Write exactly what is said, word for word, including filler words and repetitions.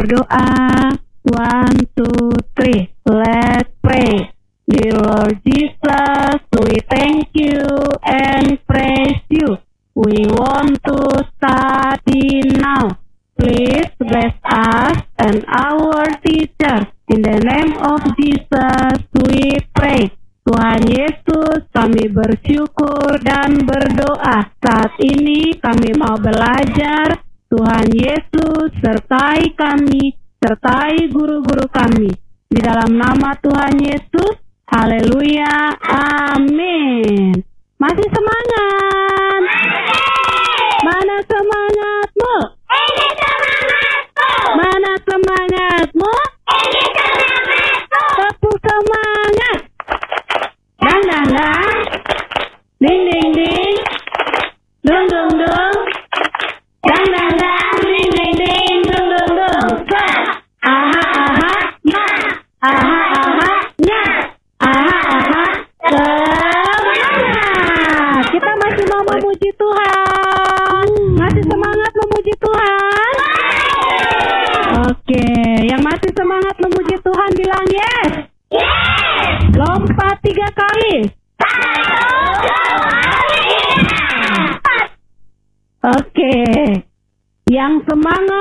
berdoa. One, two, three. Let's pray. Dear Lord Jesus, we thank you and praise you. We want to study now. Please bless us and our teacher. In the name of Jesus we pray. Tuhan Yesus, kami bersyukur dan berdoa. Saat ini kami mau belajar. Tuhan Yesus, sertai kami, sertai guru-guru kami. Di dalam nama Tuhan Yesus, haleluya, amin. Masih semangat? Mana semangatmu? Ini semangatku. Mana semangatmu? Ini semangatku. Tepuk semangat. Dang dang dang. Ding ding ding. Dung dung dung. Dang dang dang. Ding ding ding. Dung dung dung. Aha aha. Ya. Aha aha. Ya. Aha aha. Semangat. Kita masih mau memuji Tuhan. Masih semangat memuji Tuhan. Oke, yang masih semangat memuji Tuhan bilang yes. Yes. Lompat tiga kali. Satu, dua, tiga, empat. Oke, yang semangat